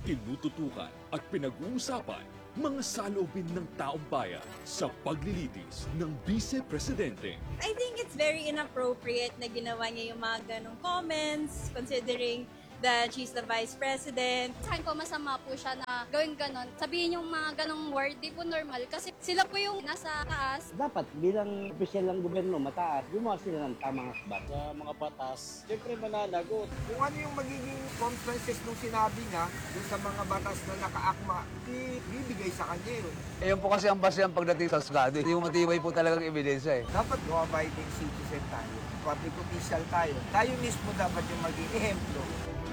tinututukan at pinag-uusapan mga saloobin ng taong bayan sa paglilitis ng Vice Presidente. I think it's very inappropriate na ginawa niya yung mga ganong comments considering that she's the Vice President. Sa akin po, masama po siya na gawin ganon. Sabihin yung mga ganong word, di po normal. Kasi sila po yung nasa taas. Dapat bilang opisyal ng gobyerno mataas, gumawa sila ng tamang akbat. Sa mga batas, siyempre mananagot. Kung ano yung magiging consequences nung sinabi niya dun sa mga batas na nakaakma, bibigay sa kanya yun. Ayun po kasi ang basehan pagdating sa Skadi. Yung matibay po talagang ebidensya eh. Dapat law-abiding citizen tayo, public official tayo. Tayo mismo dapat yung maging ehemplo.